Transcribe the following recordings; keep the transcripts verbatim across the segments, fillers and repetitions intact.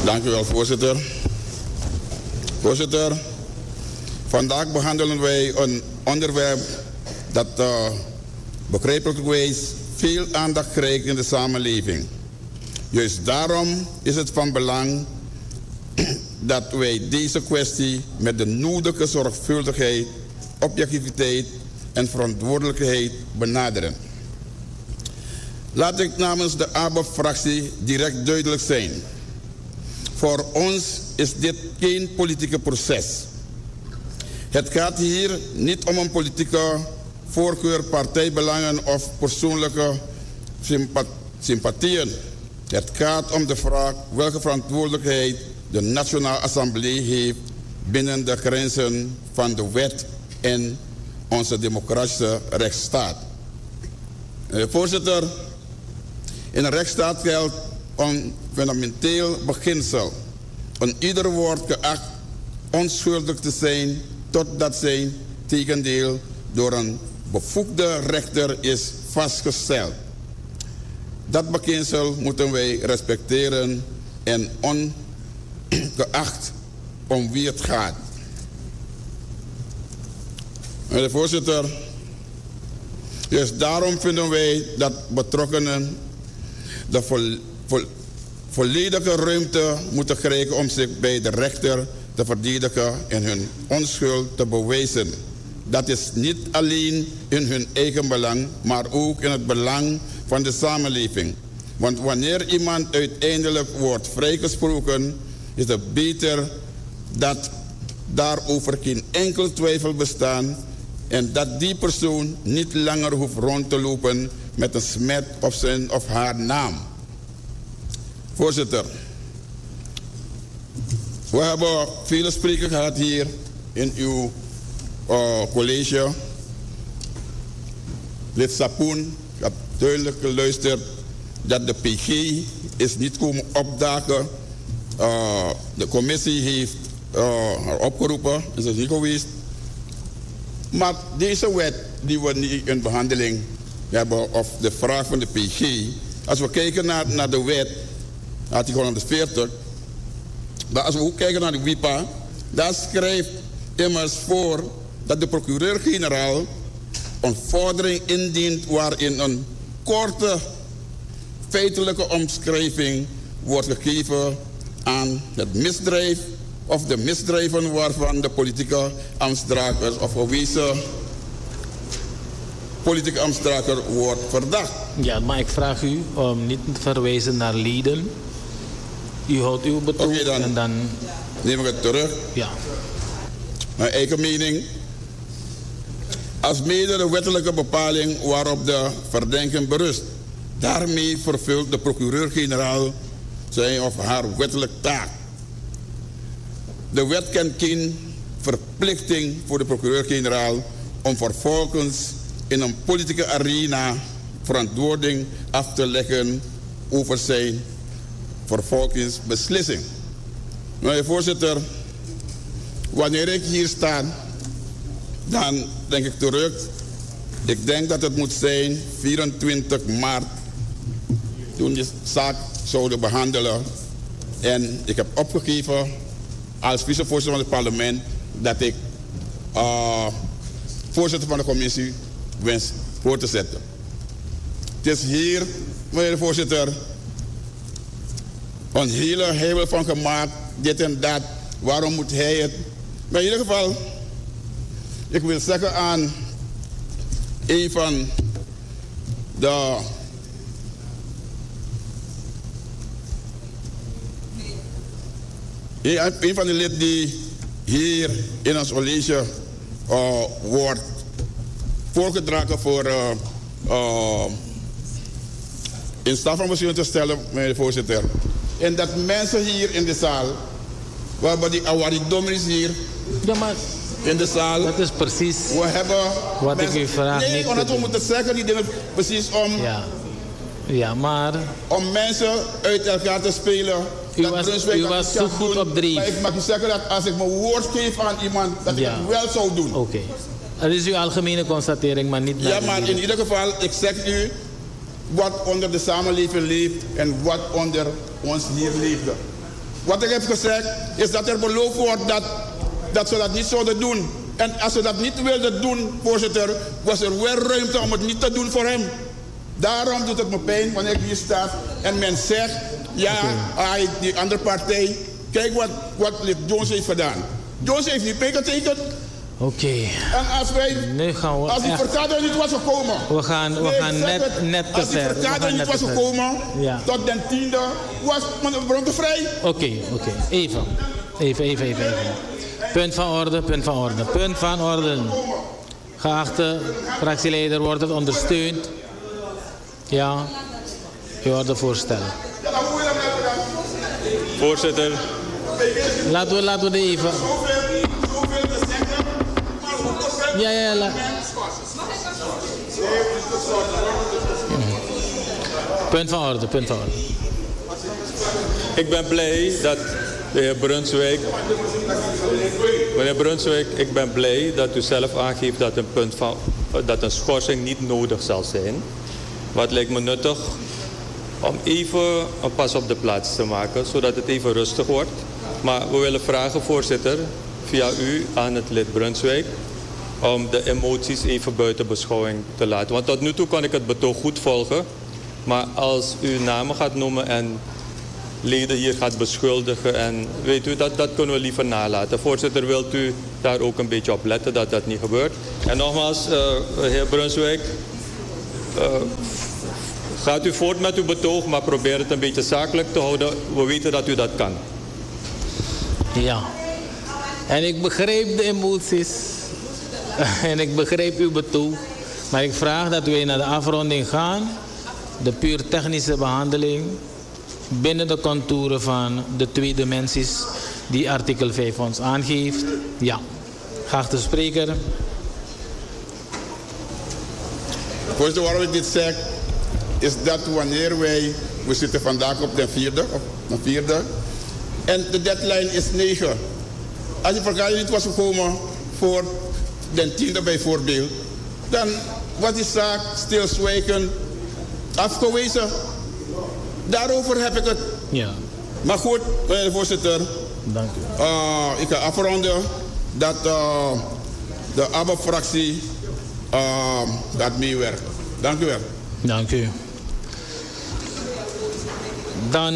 Dank u wel, voorzitter. Voorzitter, vandaag behandelen wij een onderwerp dat uh, begrijpelijkerwijs veel aandacht krijgt in de samenleving. Juist daarom is het van belang dat wij deze kwestie met de nodige zorgvuldigheid, objectiviteit en verantwoordelijkheid benaderen. Laat ik namens de A B O F-fractie direct duidelijk zijn. Voor ons is dit geen politieke proces. Het gaat hier niet om een politieke voorkeur, partijbelangen of persoonlijke sympathieën. Het gaat om de vraag welke verantwoordelijkheid de Nationale Assemblée heeft binnen de grenzen van de wet en onze democratische rechtsstaat. Uh, voorzitter, in een rechtsstaat geldt een fundamenteel beginsel. En ieder wordt geacht onschuldig te zijn totdat zijn tegendeel door een bevoegde rechter is vastgesteld. Dat beginsel moeten wij respecteren en ongeacht om wie het gaat. Meneer de voorzitter, dus daarom vinden wij dat betrokkenen de vo vo volledige ruimte moeten krijgen om zich bij de rechter te verdedigen en hun onschuld te bewijzen. Dat is niet alleen in hun eigen belang, maar ook in het belang van de samenleving. Want wanneer iemand uiteindelijk wordt vrijgesproken, is het beter dat daarover geen enkel twijfel bestaat en dat die persoon niet langer hoeft rond te lopen met een smet op zijn of haar naam. Voorzitter, we hebben vele sprekers gehad hier in uw uh, college. Lid Sapoen, ik heb duidelijk geluisterd dat de P G is niet komen opdagen. Uh, de commissie heeft uh, haar opgeroepen, is het niet geweest. Maar deze wet die we nu in behandeling hebben, of de vraag van de P G, als we kijken naar, naar de wet, artikel honderdveertig, maar als we ook kijken naar de W I P A, daar schrijft immers voor dat de procureur-generaal een vordering indient waarin een korte feitelijke omschrijving wordt gegeven aan het misdrijf of de misdrijven waarvan de politieke ambtsdrager of gewezen politieke ambtsdrager wordt verdacht. Ja, maar ik vraag u om niet te verwijzen naar leden. U houdt uw betoog okay, dan en dan neem ik het terug. Ja. Mijn eigen mening. Als mede de wettelijke bepaling waarop de verdenking berust. Daarmee vervult de procureur-generaal zijn of haar wettelijke taak. De wet kent geen verplichting voor de procureur-generaal om vervolgens in een politieke arena verantwoording af te leggen over zijn vervolgingsbeslissing. Meneer voorzitter, wanneer ik hier sta, dan denk ik terug. Ik denk dat het moet zijn vierentwintig maart, toen de zaak zouden behandelen. En ik heb opgegeven als vicevoorzitter van het parlement dat ik uh, voorzitter van de commissie wens voor te zetten. Het is hier, meneer de voorzitter, een hele hebel van gemaakt, dit en dat. Waarom moet hij het? Maar in ieder geval, ik wil zeggen aan een van de een van de leden die hier in ons college uh, wordt voorgedragen voor uh, uh, in staat van bestuur te stellen, meneer de voorzitter. En dat mensen hier in de zaal, we hebben die Awaridominis hier ja, maar in de zaal. Dat is precies we hebben wat mensen, ik u vraag. Nee, niet omdat we moeten zeggen, die dingen precies om, ja. Ja, maar om mensen uit elkaar te spelen. U was, u was zo goed op drie. Maar ik mag u zeggen dat als ik mijn woord geef aan iemand, dat ja. ik het wel zou doen. Oké. Okay. Dat is uw algemene constatering, maar niet... Ja, maar in ieder geval, ik zeg u wat onder de samenleving leeft en wat onder ons hier leefde. Wat ik heb gezegd is dat er beloofd wordt dat, dat ze dat niet zouden doen. En als ze dat niet wilden doen, voorzitter, was er wel ruimte om het niet te doen voor hem. Daarom doet het me pijn wanneer ik hier sta en men zegt, ja, okay. die andere partij, kijk wat, wat Jones heeft gedaan. Jones heeft niet meegetekend. Oké. Okay. En als wij, nu gaan we als die vergadering niet was gekomen. We gaan, we nee, gaan net, het, net te Als die ver. vergadering niet was gekomen, ja. tot den tiende, was meneer Bronte vrij. Oké, okay, oké. Okay. Even. Even, even, even, even. Punt van orde, punt van orde. Punt van orde. Geachte fractieleider, wordt het ondersteund? Ja. U hoort de voorstellen. Voorzitter. Laten we, laten we even... Ja, ja, ja. Punt van orde, punt van orde. Ik ben blij dat de heer Brunswijk... Meneer Brunswijk, ik ben blij dat u zelf aangeeft dat een, punt van, dat een schorsing niet nodig zal zijn. Wat lijkt me nuttig om even een pas op de plaats te maken, zodat het even rustig wordt. Maar we willen vragen, voorzitter, via u aan het lid Brunswijk, om de emoties even buiten beschouwing te laten. Want tot nu toe kon ik het betoog goed volgen. Maar als u namen gaat noemen en leden hier gaat beschuldigen, en weet u, dat, dat kunnen we liever nalaten. Voorzitter, wilt u daar ook een beetje op letten dat dat niet gebeurt? En nogmaals, uh, heer Brunswijk, uh, gaat u voort met uw betoog, maar probeer het een beetje zakelijk te houden. We weten dat u dat kan. Ja, en ik begreep de emoties en ik begreep uw betoog, maar ik vraag dat we naar de afronding gaan, de puur technische behandeling, binnen de contouren van de twee dimensies die artikel vijf ons aangeeft. Ja, geachte spreker. Voorzitter, waarom ik dit zeg, is dat wanneer wij, we zitten vandaag op de vierde, op de vierde, en de deadline is negen. Als die vergadering niet was gekomen voor de tiende bijvoorbeeld, dan was die zaak stilzwijgend afgewezen. Daarover heb ik het. Ja. Maar goed, meneer de voorzitter. Dank u. Uh, ik ga afronden dat uh, de A B A fractie uh, gaat meewerken. Dank u wel. Dank u. Dan,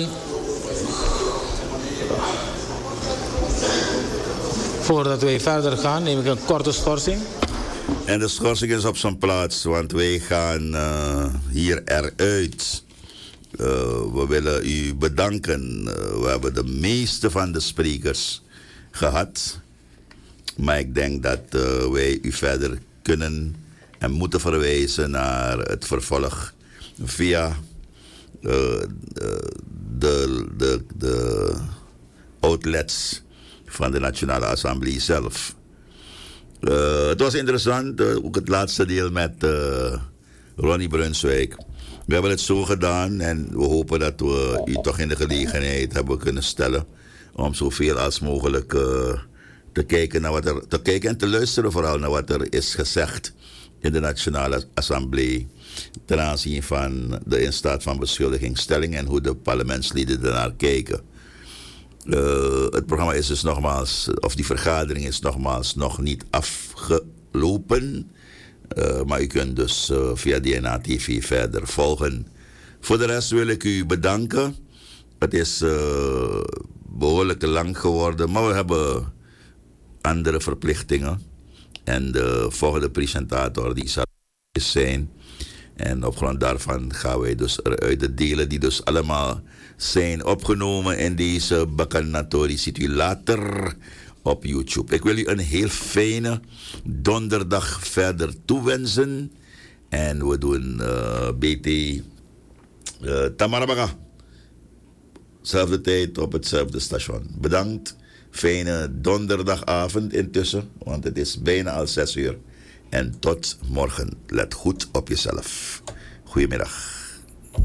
voordat wij verder gaan, neem ik een korte schorsing. En de schorsing is op zijn plaats, want wij gaan uh, hier eruit. Uh, we willen u bedanken. Uh, we hebben de meeste van de sprekers gehad. Maar ik denk dat uh, wij u verder kunnen en moeten verwijzen naar het vervolg via uh, de, de, de outlets van de Nationale Assemblée zelf. Uh, het was interessant, uh, ook het laatste deel met uh, Ronnie Brunswijk. We hebben het zo gedaan en we hopen dat we u toch in de gelegenheid hebben kunnen stellen om zoveel als mogelijk uh, te kijken naar wat er te kijken en te luisteren vooral naar wat er is gezegd in de Nationale Assemblée ten aanzien van de in staat van beschuldigingsstelling en hoe de parlementsleden ernaar kijken. Uh, het programma is dus nogmaals, of die vergadering is nogmaals nog niet afgelopen. Uh, maar u kunt dus uh, via D N A T V verder volgen. Voor de rest wil ik u bedanken. Het is uh, behoorlijk lang geworden, maar we hebben andere verplichtingen. En de volgende presentator die zal zijn. En op grond daarvan gaan wij dus eruit de delen die dus allemaal zijn opgenomen in deze Bacchanatorie. Ziet u later op YouTube. Ik wil u een heel fijne donderdag verder toewensen. En we doen uh, B T uh, Tamarabaga. Zelfde tijd op hetzelfde station. Bedankt. Fijne donderdagavond intussen, want het is bijna al zes uur. En tot morgen. Let goed op jezelf. Goedemiddag.